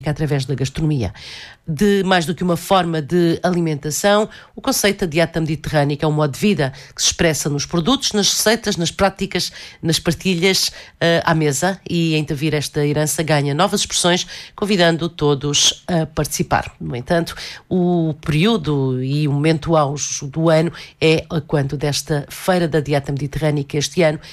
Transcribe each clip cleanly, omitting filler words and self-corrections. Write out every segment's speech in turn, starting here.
através da gastronomia. De mais do que uma forma de alimentação, o conceito da dieta mediterrânica é um modo de vida que se expressa nos produtos, nas receitas, nas práticas, nas partilhas à mesa, e em Tavira esta herança ganha novas expressões, convidando todos a participar. No entanto, o período e o momento auge do ano é quando desta Feira da Dieta Mediterrânica este ano,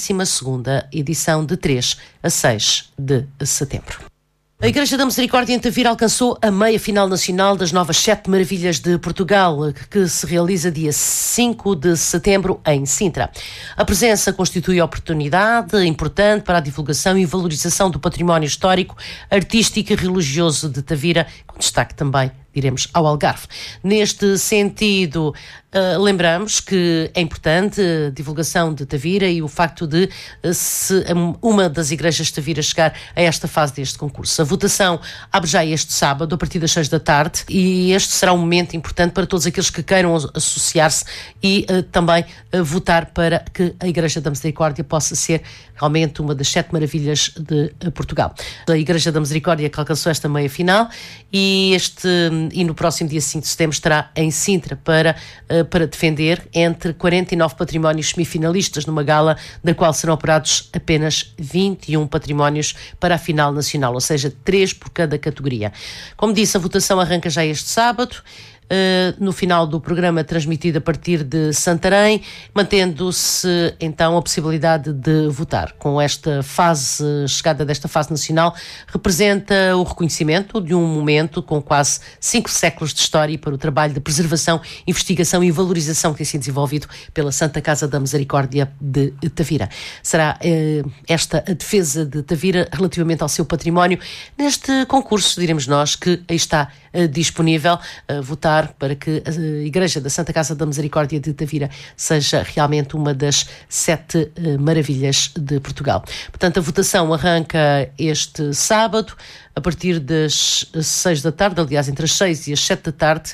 12ª edição, de 3 a 6 de setembro. A Igreja da Misericórdia em Tavira alcançou a meia-final nacional das Novas 7 Maravilhas de Portugal, que se realiza dia 5 de setembro em Sintra. A presença constitui oportunidade importante para a divulgação e valorização do património histórico, artístico e religioso de Tavira, com destaque também, diremos, ao Algarve. Neste sentido, lembramos que é importante a divulgação de Tavira e o facto de se uma das igrejas de Tavira chegar a esta fase deste concurso. A votação abre já este sábado, a partir das 6 da tarde, e este será um momento importante para todos aqueles que queiram associar-se e também votar para que a Igreja da Misericórdia possa ser realmente uma das 7 maravilhas de Portugal. A Igreja da Misericórdia que alcançou esta meia-final e no próximo dia 5 de setembro estará em Sintra para defender entre 49 patrimónios semifinalistas numa gala da qual serão operados apenas 21 patrimónios para a final nacional, ou seja, 3 por cada categoria. Como disse, a votação arranca já este sábado, no final do programa transmitido a partir de Santarém, mantendo-se então a possibilidade de votar. Com esta chegada desta fase nacional, representa o reconhecimento de um momento com quase 5 séculos de história para o trabalho de preservação, investigação e valorização que tem sido desenvolvido pela Santa Casa da Misericórdia de Tavira. Será esta a defesa de Tavira relativamente ao seu património neste concurso, diremos nós, que aí está disponível a votar para que a Igreja da Santa Casa da Misericórdia de Tavira seja realmente uma das 7 maravilhas de Portugal. Portanto, a votação arranca este sábado, a partir das 6 da tarde, aliás, entre as 6 e as 7 da tarde,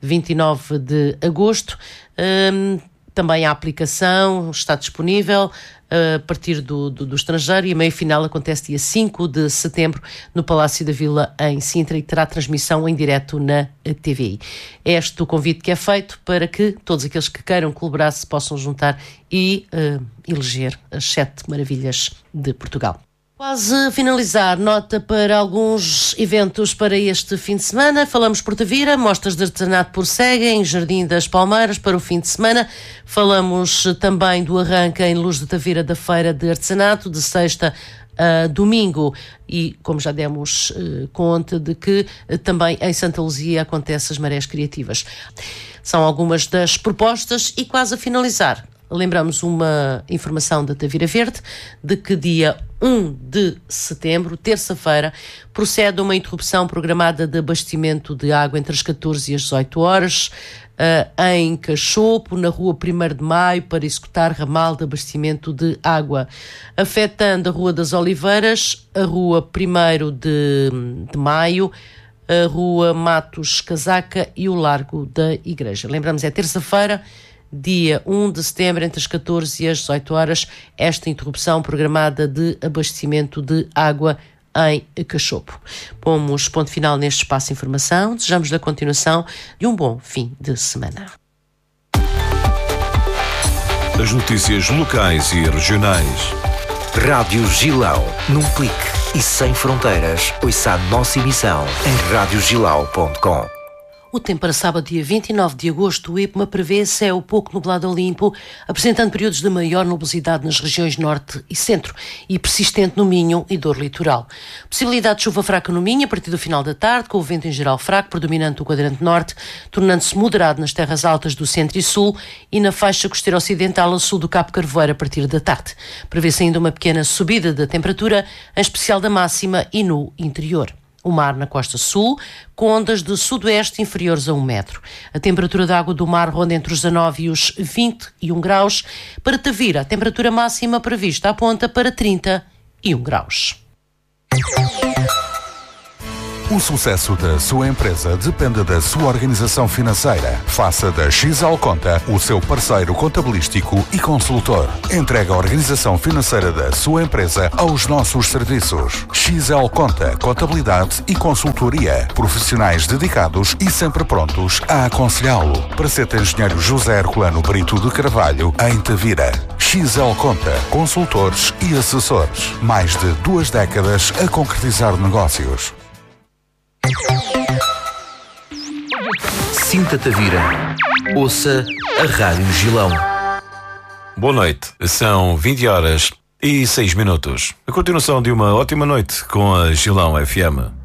29 de agosto. Também a aplicação está disponível a partir do estrangeiro, e a meia-final acontece dia 5 de setembro no Palácio da Vila em Sintra e terá transmissão em direto na TVI. É este o convite que é feito para que todos aqueles que queiram colaborar se possam juntar e eleger as 7 maravilhas de Portugal. Quase a finalizar, nota para alguns eventos para este fim de semana. Falamos por Tavira, mostras de artesanato prosseguem, Jardim das Palmeiras para o fim de semana. Falamos também do arranque em Luz de Tavira da Feira de Artesanato, de sexta a domingo, e como já demos conta de que também em Santa Luzia acontecem as marés criativas. São algumas das propostas e quase a finalizar. Lembramos uma informação da Tavira Verde de que dia 1 de setembro, terça-feira, procede uma interrupção programada de abastecimento de água entre as 14 e as 18 horas em Cachopo, na rua 1º de Maio, para executar ramal de abastecimento de água, afetando a Rua das Oliveiras, a rua 1º de Maio, a rua Matos Casaca e o Largo da Igreja. Lembramos, é terça-feira, dia 1 de setembro, entre as 14 e as 18 horas, esta interrupção programada de abastecimento de água em Cachopo. Pomos ponto final neste espaço de informação. Desejamos-lhe a continuação de um bom fim de semana. As notícias locais e regionais. Rádio Gilão, num clique e sem fronteiras. Ouça a nossa emissão em radiogilão.com. O tempo para sábado, dia 29 de agosto, o IPMA prevê céu pouco nublado a limpo, apresentando períodos de maior nubosidade nas regiões norte e centro e persistente no Minho e dor litoral. Possibilidade de chuva fraca no Minho a partir do final da tarde, com o vento em geral fraco, predominante do quadrante norte, tornando-se moderado nas terras altas do centro e sul e na faixa costeira ocidental a sul do Cabo Carvoeiro a partir da tarde. Prevê-se ainda uma pequena subida da temperatura, em especial da máxima e no interior. O mar na costa sul, com ondas de sudoeste inferiores a 1 metro. A temperatura da água do mar ronda entre os 19 e os 21 graus. Para Tavira, a temperatura máxima prevista aponta para 31 graus. O sucesso da sua empresa depende da sua organização financeira. Faça da XL Conta o seu parceiro contabilístico e consultor. Entregue a organização financeira da sua empresa aos nossos serviços. XL Conta, contabilidade e consultoria. Profissionais dedicados e sempre prontos a aconselhá-lo. Praceta Engenheiro José Herculano Brito de Carvalho, em Tavira. XL Conta, consultores e assessores. Mais de 2 décadas a concretizar negócios. Sinta Tavira. Ouça a Rádio Gilão. Boa noite. São 20h06. A continuação de uma ótima noite com a Gilão FM.